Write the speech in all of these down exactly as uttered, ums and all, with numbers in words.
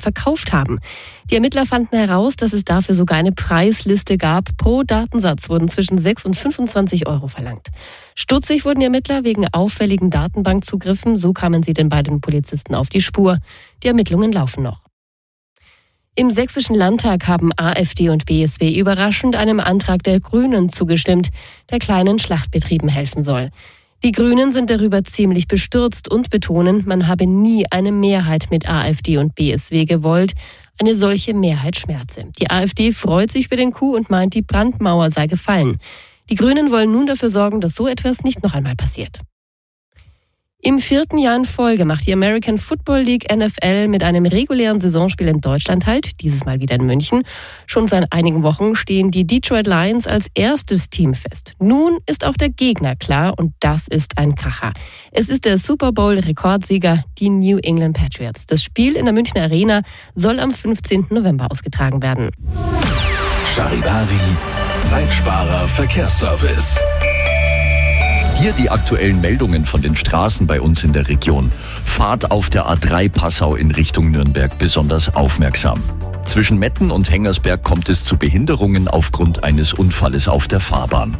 verkauft haben. Die Ermittler fanden heraus, dass es dafür sogar eine Preisliste gab. Pro Datensatz wurden zwischen sechs und fünfundzwanzig Euro verlangt. Stutzig wurden die Ermittler wegen auffälligen Datenbankzugriffen. So kamen sie den beiden Polizisten auf die Spur. Die Ermittlungen laufen noch. Im Sächsischen Landtag haben AfD und B S W überraschend einem Antrag der Grünen zugestimmt, der kleinen Schlachtbetrieben helfen soll. Die Grünen sind darüber ziemlich bestürzt und betonen, man habe nie eine Mehrheit mit AfD und B S W gewollt. Eine solche Mehrheit schmerze. Die AfD freut sich über den Coup und meint, die Brandmauer sei gefallen. Die Grünen wollen nun dafür sorgen, dass so etwas nicht noch einmal passiert. Im vierten Jahr in Folge macht die American Football League N F L mit einem regulären Saisonspiel in Deutschland halt, dieses Mal wieder in München. Schon seit einigen Wochen stehen die Detroit Lions als erstes Team fest. Nun ist auch der Gegner klar und das ist ein Kracher. Es ist der Super Bowl-Rekordsieger, die New England Patriots. Das Spiel in der Münchner Arena soll am fünfzehnten November ausgetragen werden. Charivari, Zeitsparer Verkehrsservice. Hier die aktuellen Meldungen von den Straßen bei uns in der Region. Fahrt auf der A drei Passau in Richtung Nürnberg besonders aufmerksam. Zwischen Metten und Hengersberg kommt es zu Behinderungen aufgrund eines Unfalles auf der Fahrbahn.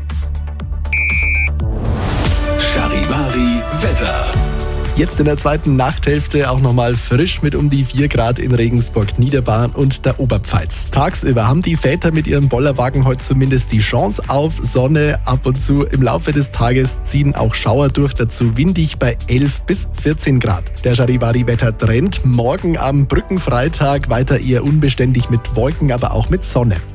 Charivari Wetter. Jetzt in der zweiten Nachthälfte auch nochmal frisch mit um die vier Grad in Regensburg, Niederbayern und der Oberpfalz. Tagsüber haben die Väter mit ihrem Bollerwagen heute zumindest die Chance auf Sonne. Ab und zu im Laufe des Tages ziehen auch Schauer durch, dazu windig bei elf bis vierzehn Grad. Der Charivari-Wettertrend morgen am Brückenfreitag weiter eher unbeständig mit Wolken, aber auch mit Sonne.